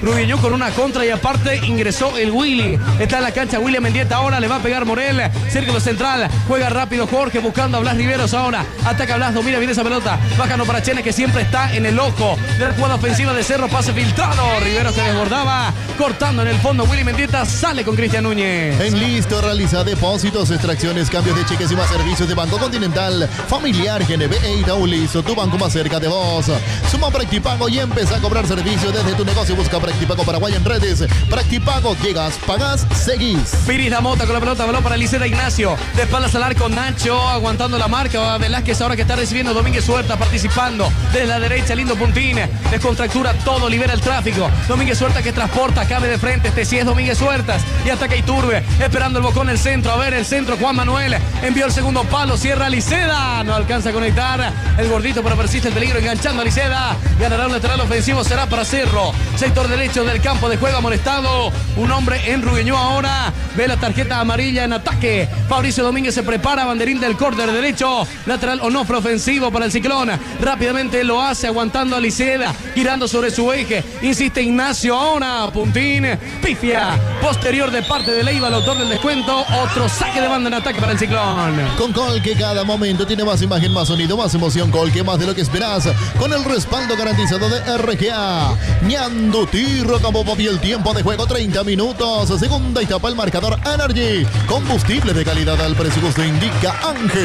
Rubiño con una contra y aparte ingresó el Willy. Está en la cancha William Mendieta ahora, le va a pegar Morel. Círculo central, juega rápido Jorge buscando a Blas Riveros ahora. Ataca Blas, domina bien esa pelota. Bajando para Chene que siempre está en el ojo de la jugada ofensiva de Cerro. Pase filtrado. Riveros se desbordaba. Cortando en el fondo Willy Mendieta. Sale con Cristian Núñez. En listo, realiza depósitos, extracciones, cambios de cheques y más servicios de Banco Continental, Familiar, GNB e Itaulis, tu banco más cerca de vos. Suma Practipago y empieza a cobrar servicios desde tu negocio. Busca Practipago Paraguay en redes. Practipago, llegas, pagas, seguís. Piris la mota con la pelota, balón para Liceda Ignacio. De espaldas al arco Nacho, aguantando la marca. Velázquez ahora que está recibiendo Domínguez Huerta, participando desde la derecha, lindo puntín. Descontractura todo, libera el tráfico. Domínguez Huerta que transporta, cabe de frente. Este sí es Domínguez Huertas. Y ataca Iturbe, esperando el bocón el centro. A ver el centro, Juan Manuel. Envió el segundo palo, cierra Liceda. No alcanza a conectar el gordito, pero persiste el peligro enganchando a Liceda. Ganará un lateral ofensivo, será para Cerro. Sector derecho del campo de juego amonestado. Un hombre en Rubiñó ahora. Ve la tarjeta amarilla en ataque. Fabricio Domínguez se prepara, banderín del córner derecho. Lateral Onofre ofensivo para el Ciclón. Rápidamente lo hace aguantando a Liceda. Girando sobre su eje. Insiste Ignacio ahora. Puntín. Pifia. Posterior de parte de Leiva, el autor del descuento. Otro saque de banda en ataque para el Ciclón. Con Colque cada momento tiene más imagen, más sonido, más emoción. Colque, más de lo que esperas. Con el respaldo garantizado de RGA. Ñando Tirro, Campo Papi, el tiempo de juego 30 minutos. Segunda etapa, el marcador Energy. Combustible de calidad al precio que usted indica, Ángel.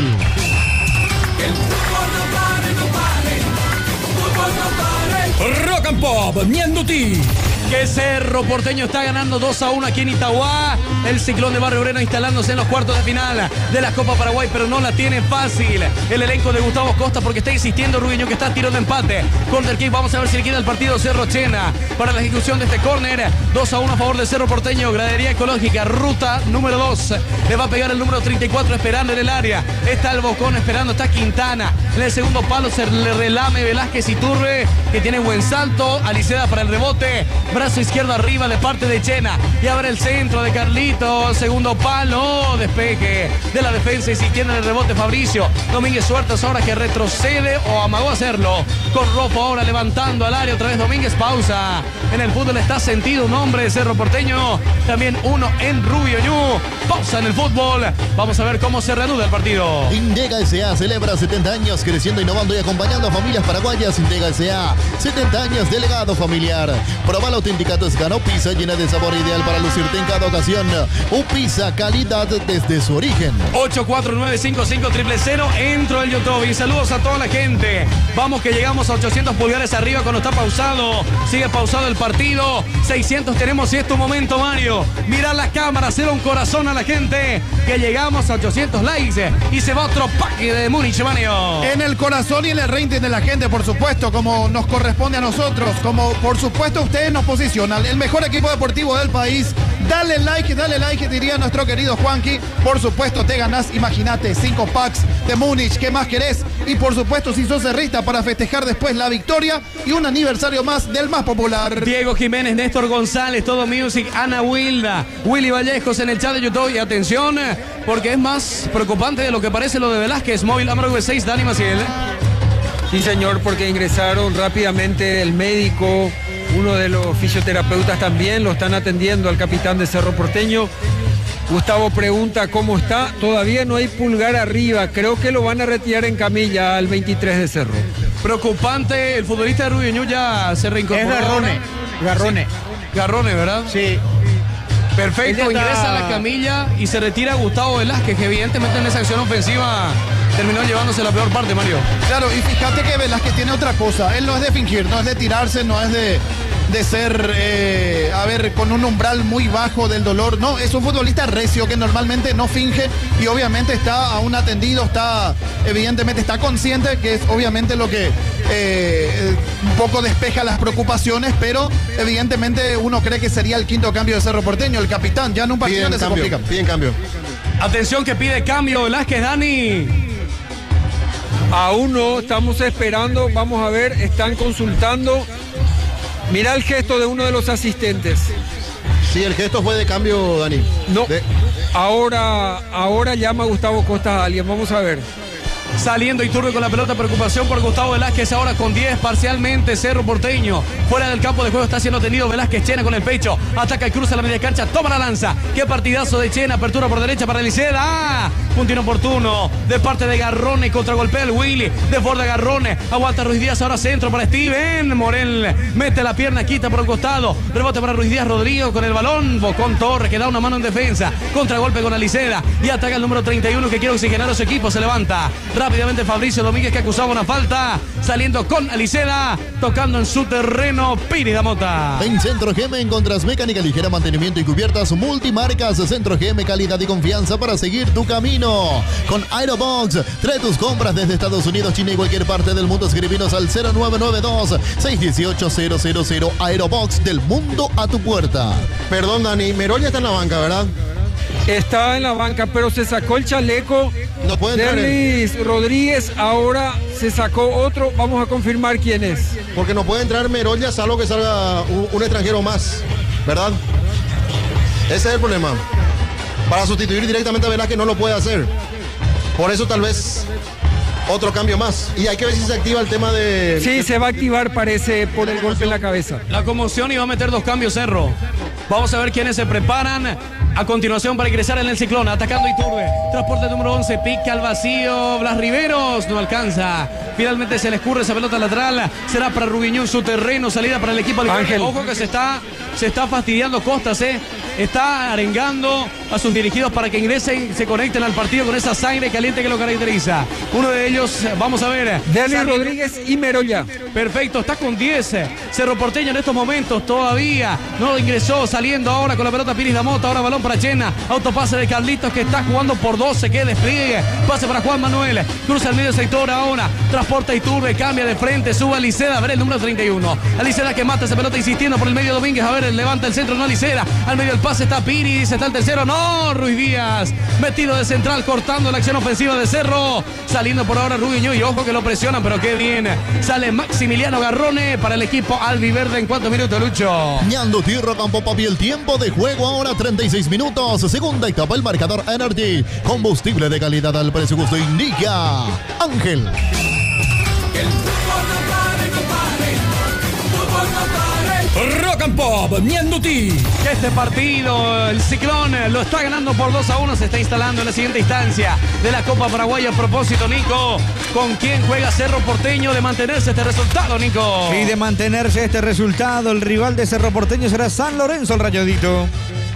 El fútbol no pare, fútbol no pare. Rock and Pop, Ñandutí. Que Cerro Porteño está ganando 2-1 aquí en Itauguá. El Ciclón de Barrio Obrero instalándose en los cuartos de final de la Copa Paraguay, pero no la tiene fácil el elenco de Gustavo Costa porque está insistiendo Rubiño que está a tiro de empate. Corner kick, vamos a ver si le queda el partido Cerro Chena para la ejecución de este córner. 2-1 a favor de Cerro Porteño. Gradería ecológica, ruta número 2. Le va a pegar el número 34 esperando en el área. Está el Bocón esperando, está Quintana. En el segundo palo se le relame Velázquez Iturbe, que tiene buen salto. Aliceda para el rebote. Brazo izquierdo arriba de parte de Chena. Y abre el centro de Carlito. Segundo palo. Despeje de la defensa. Y si tiene el rebote Fabricio Domínguez Huertas ahora que retrocede o amagó a hacerlo. Con Ropo ahora levantando al área. Otra vez Domínguez. Pausa. En el fútbol está sentido un hombre de Cerro Porteño. También uno en Rubiñó. Pausa en el fútbol. Vamos a ver cómo se reanuda el partido. Indega S.A. celebra 70 años creciendo, innovando y acompañando a familias paraguayas. Indega S.A. 70 años de legado familiar. Proba la auténtica Toscana Pizza llena de sabor ideal para lucirte en cada ocasión. Pizza, calidad desde su origen. 8495500. Entro el YouTube y saludos a toda la gente. Vamos que llegamos a 800 pulgares arriba cuando está pausado. Sigue pausado el partido. 600 tenemos y es tu momento, Mario. Mirar la cámara, hacer un corazón a la gente. Que llegamos a 800 likes y se va otro paque de Múnich, Mario. En el corazón y en el rating de la gente, por supuesto, como nos corresponde a nosotros, como por supuesto ustedes nos posicionan, el mejor equipo deportivo del país. Dale like, diría nuestro querido Juanqui. Por supuesto, te ganás, imagínate, 5 packs de Múnich. ¿Qué más querés? Y por supuesto, si sos cerrista, para festejar después la victoria y un aniversario más del más popular. Diego Jiménez, Néstor González, Todo Music, Ana Wilda, Willy Vallejos en el chat de YouTube. Y atención, porque es más preocupante de lo que parece lo de Velázquez. Móvil Amaro V6, Dani Maciel. Sí, señor, porque ingresaron rápidamente el médico, uno de los fisioterapeutas también, lo están atendiendo al capitán de Cerro Porteño. Gustavo pregunta cómo está, todavía no hay pulgar arriba, creo que lo van a retirar en camilla al 23 de Cerro. Preocupante, el futbolista de Rubiñó ya se reincorporó. Es Garrone. Sí. Garrone, ¿verdad? Sí. Perfecto, ingresa a la camilla y se retira Gustavo Velázquez, que evidentemente en esa acción ofensiva terminó llevándose la peor parte, Mario. Claro, y fíjate que Velázquez tiene otra cosa. Él no es de fingir, no es de tirarse, no es de ser, con un umbral muy bajo del dolor. No, es un futbolista recio que normalmente no finge y obviamente está aún atendido, evidentemente está consciente, que es obviamente lo que un poco despeja las preocupaciones, pero evidentemente uno cree que sería el quinto cambio de Cerro Porteño, el capitán. Ya en un partido se complica. Piden cambio. Atención que pide cambio Velázquez, Dani. Aún no, estamos esperando, vamos a ver, están consultando. Mirá el gesto de uno de los asistentes. Sí, el gesto fue de cambio, Dani. No, ahora llama Gustavo Costa a alguien, vamos a ver. Saliendo Iturbe con la pelota, preocupación por Gustavo Velázquez, ahora con 10 parcialmente Cerro Porteño. Fuera del campo de juego está siendo tenido Velázquez. Chena con el pecho, ataca y cruza la media cancha, toma la lanza. Qué partidazo de Chena, apertura por derecha para Liceda. Punto inoportuno de parte de Garrone, contragolpea el Willy, desborda Garrone, aguanta Ruiz Díaz, ahora centro para Steven. Morel mete la pierna, quita por un costado, rebote para Ruiz Díaz, Rodrigo con el balón, Bocón Torres que da una mano en defensa, contragolpe con Aliceda y ataca el número 31 que quiere oxigenar a su equipo. Se levanta rápidamente Fabricio Domínguez que acusaba una falta, saliendo con Aliceda, tocando en su terreno Piri Damota. En Centro GM encontrás mecánica ligera, mantenimiento y cubiertas multimarcas. Centro GM, calidad y confianza para seguir tu camino. Con Aerobox, trae tus compras desde Estados Unidos, China y cualquier parte del mundo. Escribinos al 0992-618-000. Aerobox, del mundo a tu puerta. Perdón, Dani, Merolla está en la banca, ¿verdad? Está en la banca, pero se sacó el chaleco. No puede entrar Derlis Rodríguez, ahora se sacó otro. Vamos a confirmar quién es. Porque no puede entrar Merolla, salvo que salga un extranjero más, ¿verdad? Ese es el problema. Para sustituir directamente a Velázquez no lo puede hacer. Por eso tal vez otro cambio más. Y hay que ver si se activa el tema de... Sí, se va a activar, parece, por el golpe en la cabeza. La conmoción y va a meter 2 cambios Cerro. Vamos a ver quiénes se preparan a continuación para ingresar en el ciclón. Atacando Iturbe. Transporte número 11. Pica al vacío. Blas Riveros. No alcanza. Finalmente se le escurre esa pelota lateral. Será para Rubiñón su terreno. Salida para el equipo de Ángel. Ojo que se está fastidiando Costas, Está arengando a sus dirigidos para que ingresen y se conecten al partido con esa sangre caliente que lo caracteriza. Uno de ellos, vamos a ver. Derlis Rodríguez y Merolla. Perfecto, está con 10. Cerro Porteño en estos momentos todavía no ingresó, saliendo ahora con la pelota Piris Damota, ahora balón para Chena, autopase de Carlitos que está jugando por 12, que despliegue, pase para Juan Manuel, cruza el medio sector ahora, transporta Iturbe, cambia de frente, sube a Liceda, a ver el número 31, Aliceda que mata esa pelota insistiendo por el medio Domínguez, a ver, levanta el centro, no Aliceda, al medio del pase está Piris, está el tercero, no, Ruiz Díaz, metido de central, cortando la acción ofensiva de Cerro, saliendo por ahora Rubiño y ojo que lo presionan, pero qué bien, sale Maximiliano Garrone para el equipo albiverde. En cuántos minutos, Lucho. Ñando Tierra, Campo Papi, el tiempo de juego ahora 36 minutos. Segunda etapa, el marcador Energy. Combustible de calidad al precio justo indica Ángel. Que el fútbol no pare, no pare. Fútbol no pare. Rock and Pop, Ñandutí. Que este partido, el Ciclón, lo está ganando por 2-1. Se está instalando en la siguiente instancia de la Copa Paraguaya. A propósito, Nico, ¿con quién juega Cerro Porteño de mantenerse este resultado, Nico? Y de mantenerse este resultado, el rival de Cerro Porteño será San Lorenzo, el Rayadito.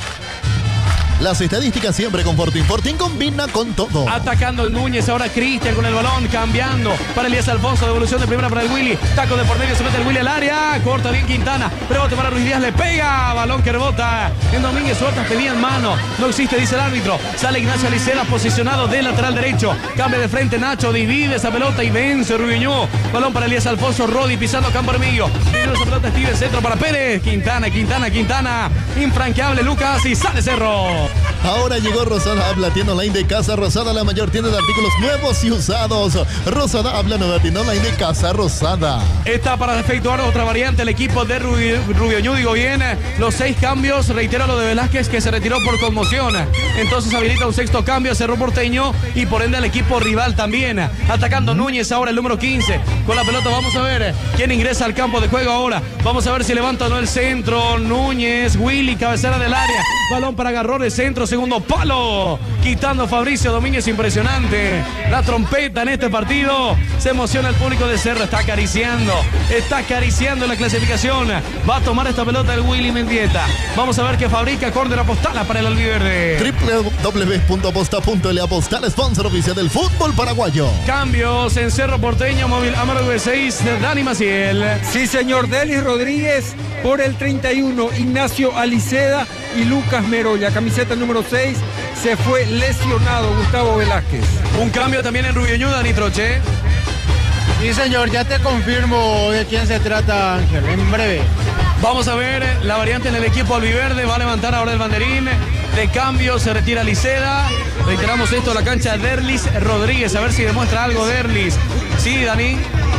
Las estadísticas siempre con Fortín. Fortín combina con todo. Atacando el Núñez, ahora Cristian con el balón, cambiando para Elías Alfonso, devolución de primera para el Willy, taco de por medio, se mete el Willy al área, corta bien Quintana, rebote para Ruiz Díaz, le pega, balón que rebota en Domínguez, suelta, pedía en mano, no existe, dice el árbitro, sale Ignacio Aliceda, posicionado de lateral derecho, cambia de frente Nacho, divide esa pelota y vence Rubiñó, balón para Elías Alfonso, Rodi pisando campo enemigo, primero esa pelota Steven, centro para Pérez, Quintana, infranqueable Lucas y sale Cerro. Ahora llegó Rosada Habla, tienda online de Casa Rosada, la mayor tienda de artículos nuevos y usados. Rosada Habla, nueva tienda online de Casa Rosada. Está para efectuar otra variante el equipo de Rubiñó, digo bien, los 6 cambios, reitero lo de Velázquez que se retiró por conmoción. Entonces habilita un 6º cambio, Cerro Porteño y por ende el equipo rival también. Atacando Núñez ahora el número 15 con la pelota, vamos a ver quién ingresa al campo de juego ahora. Vamos a ver si levanta o no el centro, Núñez, Willy, cabecera del área, balón para Garrón, el centro, segundo palo, quitando Fabricio Domínguez, impresionante. La trompeta en este partido, se emociona el público de Cerro, está acariciando la clasificación. Va a tomar esta pelota el Willy Mendieta. Vamos a ver qué fabrica córner Apostala para el albiverde. www.aposta.l Apostal, sponsor oficial del fútbol paraguayo. Cambios en Cerro Porteño, móvil Amaro V6 de Dani Maciel. Sí, señor, Derlis Rodríguez por el 31, Ignacio Aliceda y Lucas Merolla. Camiseta número 6, se fue lesionado Gustavo Velázquez. Un cambio también en Rubiñó, Dani Troche. Sí, señor, ya te confirmo de quién se trata, Ángel, en breve. Vamos a ver la variante en el equipo albiverde. Va a levantar ahora el banderín de cambio. Se retira Liceda. Reiteramos esto, la cancha de Derlis Rodríguez. A ver si demuestra algo Derlis. Sí, Dani.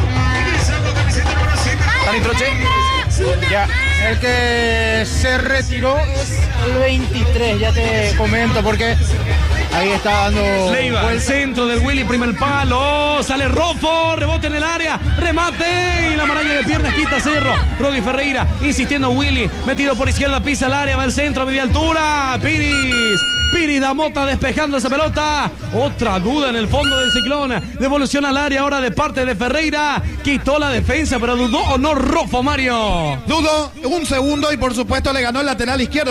Dani Troche. Ya, el que se retiró es el 23, ya te comento, porque Ahí está dando. Leiva, el centro del Willy, primer palo, sale Rofo, rebote en el área, remate y la maraña de piernas quita Cerro. Rodi Ferreira insistiendo Willy, metido por izquierda, pisa el área, va al centro a media altura, Piris Damota despejando esa pelota. Otra duda en el fondo del Ciclón. Devolución al área ahora de parte de Ferreira. Quitó la defensa, pero dudó o no Rofo, Mario. Dudó un segundo y por supuesto le ganó el lateral izquierdo.